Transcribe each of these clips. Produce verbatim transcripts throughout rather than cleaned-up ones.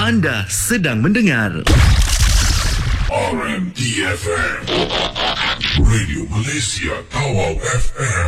Anda sedang mendengar R M D F M, Radio Malaysia Tawau F M.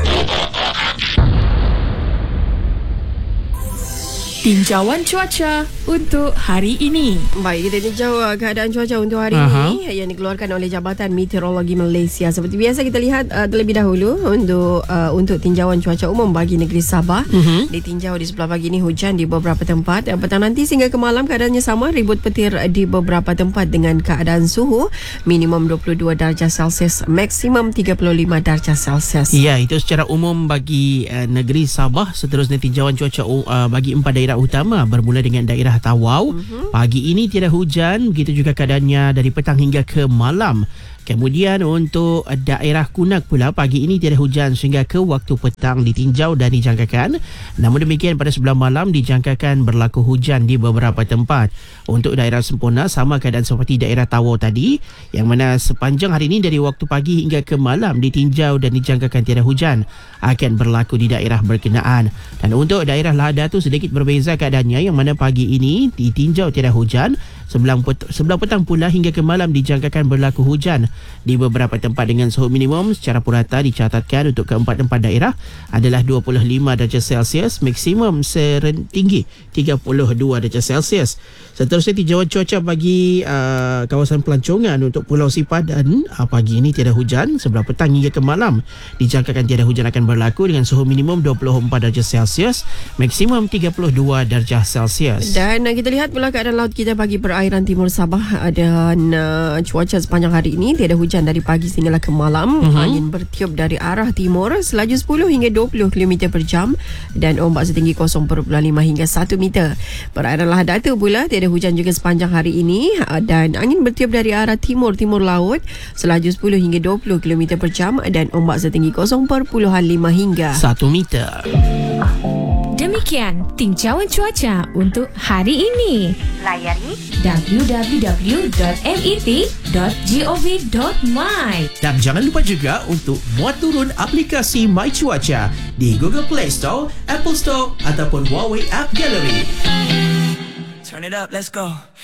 Tinjauan cuaca untuk hari ini. Baik, kita tinjau uh, keadaan cuaca untuk hari Aha. ini yang dikeluarkan oleh Jabatan Meteorologi Malaysia. Seperti biasa kita lihat uh, terlebih dahulu untuk uh, untuk tinjauan cuaca umum bagi negeri Sabah. Uh-huh. Ditinjau di sebelah pagi ini hujan di beberapa tempat. Uh, petang nanti sehingga ke malam keadaannya sama, ribut petir di beberapa tempat dengan keadaan suhu minimum dua puluh dua darjah Celsius, maksimum tiga puluh lima darjah Celsius. Ya, itu secara umum bagi uh, negeri Sabah. Seterusnya tinjauan cuaca uh, bagi empat daerah utama bermula dengan daerah Tawau. Uh-huh. Pagi ini tiada hujan, begitu juga keadaannya dari petang hingga ke malam. Kemudian untuk daerah Kunak pula, pagi ini tiada hujan sehingga ke waktu petang ditinjau dan dijangkakan. Namun demikian pada sebelah malam dijangkakan berlaku hujan di beberapa tempat. Untuk daerah Semporna sama keadaan seperti daerah Tawau tadi, yang mana sepanjang hari ini dari waktu pagi hingga ke malam ditinjau dan dijangkakan tiada hujan akan berlaku di daerah berkenaan. Dan untuk daerah Lahadatu sedikit berbeza keadaannya, yang mana pagi ini ditinjau tiada hujan. Sebelah, pet- sebelah petang pula hingga ke malam dijangkakan berlaku hujan di beberapa tempat dengan suhu minimum secara purata dicatatkan untuk keempat-empat daerah adalah dua puluh lima darjah Celsius, maksimum setinggi tiga puluh dua darjah Celsius. Seterusnya tinjauan cuaca bagi uh, kawasan pelancongan untuk Pulau Sipadan. Uh, pagi ini tiada hujan, sebelah petang hingga ke malam dijangkakan tiada hujan akan berlaku dengan suhu minimum dua puluh empat darjah Celsius, maksimum tiga puluh dua darjah Celsius. Dan uh, kita lihat pula keadaan laut kita bagi perairan timur Sabah. Dan uh, cuaca sepanjang hari ini tiada hujan dari pagi sehinggalah ke malam. Uh-huh. Angin bertiup dari arah timur selaju sepuluh hingga dua puluh kilometer per jam dan ombak setinggi kosong perpuluhan lima hingga satu meter. Perairan Lahadatu pula tiada hujan juga sepanjang hari ini dan angin bertiup dari arah timur-timur laut selaju sepuluh hingga dua puluh kilometer per jam dan ombak setinggi kosong perpuluhan lima hingga satu meter. Demikian tinjauan cuaca untuk hari ini. Layari w w w dot met dot gov dot my. Dan jangan lupa juga untuk muat turun aplikasi My Cuaca di Google Play Store, Apple Store ataupun Huawei App Gallery. Turn it up, let's go.